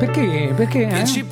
Perché?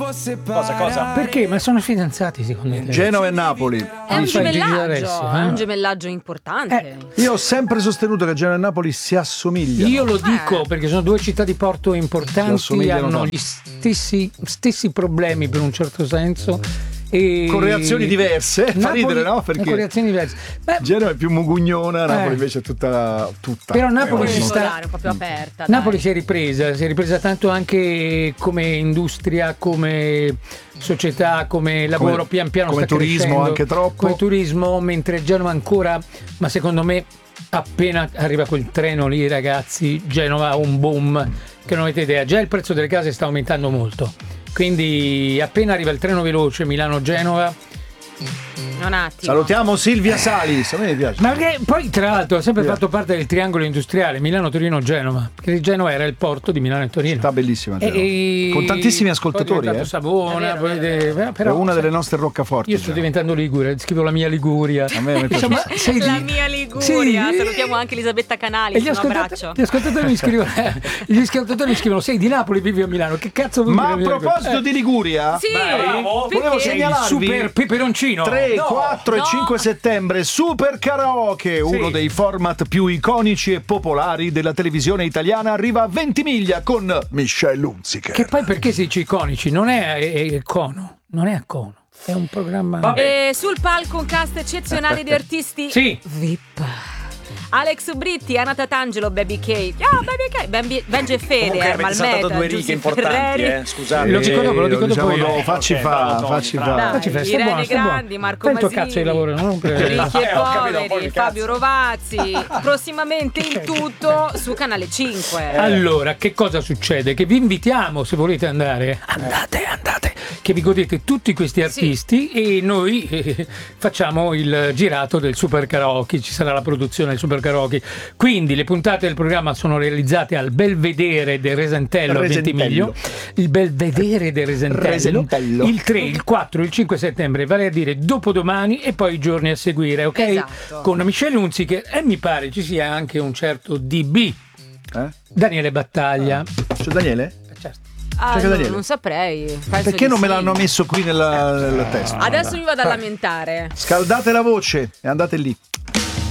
Cosa? Perché? Ma sono fidanzati secondo me. Genova e Napoli. È un Adesso, gemellaggio, è un gemellaggio importante. Io ho sempre sostenuto che Genova e Napoli si assomigliano. Io lo dico perché sono due città di porto importanti, assomigliano hanno tanto. gli stessi problemi per un certo senso. E Con reazioni diverse, fa ridere, no? Perché con reazioni diverse. Beh, Genova è più mugugnona, Napoli invece è tutta. Però Napoli si sta un po' più aperta. Napoli si è ripresa tanto anche come industria, come società, come lavoro, pian piano come sta turismo crescendo, anche troppo. come turismo, mentre Genova ancora, ma secondo me appena arriva quel treno lì, ragazzi, Genova ha un boom che non avete idea. Già il prezzo delle case sta aumentando molto, quindi appena arriva il treno veloce Milano-Genova. Un attimo. Salutiamo Silvia Salis, a me piace. Ma perché poi tra l'altro ha sempre fatto parte del triangolo industriale Milano-Torino-Genova, perché Genova era il porto di Milano e Torino. Città bellissima Genova. Con tantissimi ascoltatori, poi è diventato Savona, però è una delle nostre roccaforti. io sto diventando ligure, scrivo la mia Liguria. A me piace. Insomma, sei La lì. mia Liguria. Sì. Salutiamo anche Elisabetta Canali. E Un abbraccio. gli ascoltatori mi scrivono sei di Napoli, vivi a Milano, che cazzo vuoi Ma a dire? proposito di Liguria, Sì, volevo perché? segnalarvi Super peperoncino 3, 4 e 5 settembre Super Karaoke, uno dei format più iconici e popolari della televisione italiana, arriva a Ventimiglia con Michelle Hunziker. che poi perché si dice iconici? Non è Cono, non è a Cono, è un programma. E sul palco un cast eccezionale di artisti Sì. VIP. Alex Britti, Anna Tatangelo, Baby K, Benji e Fede, Comunque avete Ermal saltato Meta, due righe Giussi importanti, Ferreri, scusate. Lo dico dopo, diciamo poi. facci Ok, fa, bravo, facci bravo. fa. Facci festa, Irene buono, stai Grandi, buono. Marco Tanto Masini, cazzo di lavoro, non Ricchi e ho capito un po' Poveri, di Fabio cazzo. Rovazzi, prossimamente in tutto su Canale 5. Allora, che cosa succede? Che vi invitiamo, se volete andare, andate, che vi godete tutti questi artisti e noi facciamo il girato del Super Karaoke, ci sarà la produzione del Super Karaoke. Quindi le puntate del programma sono realizzate al Belvedere del Resentello a Ventimiglia. Il Belvedere del Resentello. Il 3, il 4, il 5 settembre, vale a dire dopodomani e poi i giorni a seguire, ok? Esatto. Con Michelle Hunziker e mi pare ci sia anche un certo DB. Daniele Battaglia. C'è Daniele? Certo. C'è Daniele? Non saprei. Penso Perché di non me sì. l'hanno messo qui nella testa? Adesso mi vado a lamentare. Scaldate la voce e andate lì.